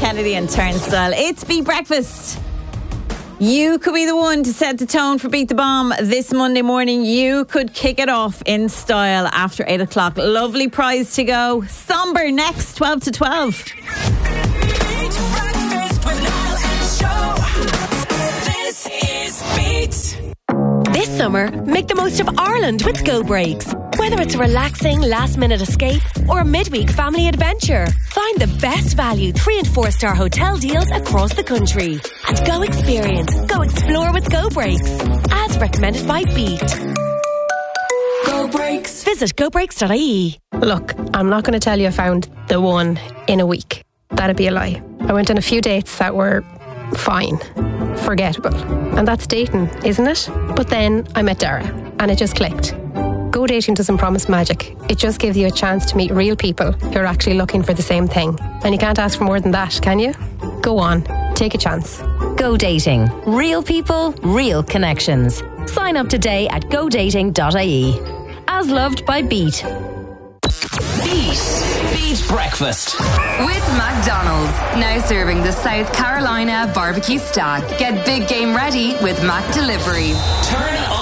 Kennedy and Turnstile. It's Beat Breakfast. You could be the one to set the tone for Beat the Bomb this Monday morning. You could kick it off in style after 8 o'clock. Lovely prize to go. Somber next, 12 to 12. This summer, make the most of Ireland with Go Breaks. Whether it's a relaxing last-minute escape or a midweek family adventure, find the best value 3- and 4-star hotel deals across the country. And go experience, go explore with Go Breaks. As recommended by Beat. Go Breaks. Visit gobreaks.ie. Look, I'm not going to tell you I found the one in a week. That'd be a lie. I went on a few dates that were fine, forgettable. And that's dating, isn't it? But then I met Dara and it just clicked. Go Dating doesn't promise magic. It just gives you a chance to meet real people who are actually looking for the same thing. And you can't ask for more than that, can you? Go on, take a chance. Go Dating. Real people, real connections. Sign up today at godating.ie. As loved by Beat. Beat Breakfast with McDonald's, now serving the South Carolina barbecue stack. Get big game ready with Mac Delivery. Turn on